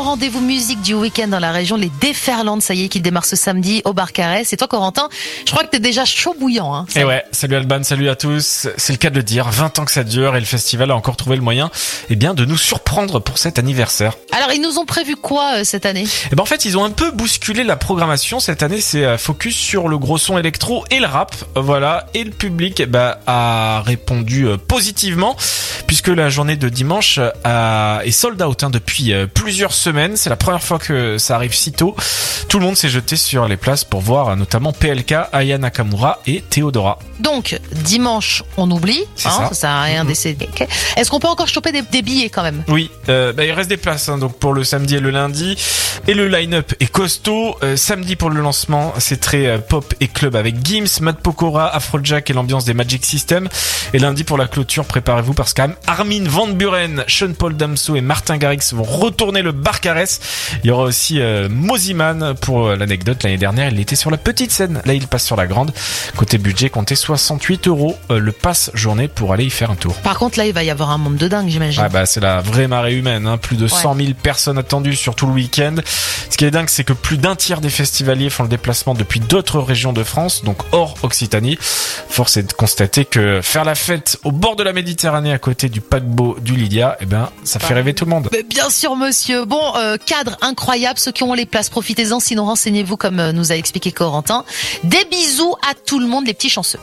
rendez-vous musique du week-end dans la région, les Déferlantes, ça y est, qui démarre ce samedi au Barcarès. Et toi, Corentin, je crois que t'es déjà chaud bouillant. Hein, et ouais, salut Alban, salut à tous. C'est le cas de le dire, 20 ans que ça dure et le festival a encore trouvé le moyen de nous surprendre pour cet anniversaire. Alors, ils nous ont prévu quoi cette année ? En fait, ils ont un peu bousculé la programmation. Cette année, c'est focus sur le gros son électro et le rap. Voilà, et le public a répondu positivement puisque la journée de dimanche est sold out depuis plusieurs semaines. C'est la première fois que ça arrive si tôt. Tout le monde s'est jeté sur les places pour voir notamment PLK, Aya Nakamura et Théodora. Donc, dimanche, on oublie. Ça sert à rien d'essayer. Est-ce qu'on peut encore choper des billets quand même ? Oui, il reste des places donc pour le samedi et le lundi. Et le line-up est costaud. Samedi pour le lancement, c'est très pop et club avec Gims, Matt Pokora, Afrojack et l'ambiance des Magic System. Et lundi pour la clôture, préparez-vous parce qu'Armin van Buren, Sean Paul Damso et Martin Garrix vont retourner le Barcarès. Il y aura aussi Moziman. Pour l'anecdote, l'année dernière, il était sur la petite scène. Là, il passe sur la grande. Côté budget, comptez 68€ le pass journée pour aller y faire un tour. Par contre, là, il va y avoir un monde de dingue, j'imagine. C'est la vraie marée humaine. Plus de 100 000 personnes attendues sur tout le week-end. Ce qui est dingue, c'est que plus d'un tiers des festivaliers font le déplacement depuis d'autres régions de France, donc hors Occitanie. Force est de constater que faire la fête au bord de la Méditerranée à côté du paquebot du Lydia, ça fait rêver tout le monde. Mais bien sûr, monsieur. Bon, cadre incroyable. Ceux qui ont les places, profitez-en. Sinon, renseignez-vous comme nous a expliqué Corentin. Des bisous à tout le monde, les petits chanceux.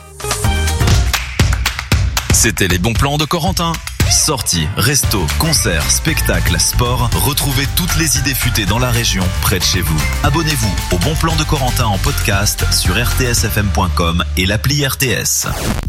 C'était les bons plans de Corentin. Sorties, restos, concerts, spectacles, sport. Retrouvez toutes les idées futées dans la région, près de chez vous. Abonnez-vous au Bon Plan de Corentin en podcast sur rtsfm.com et l'appli RTS.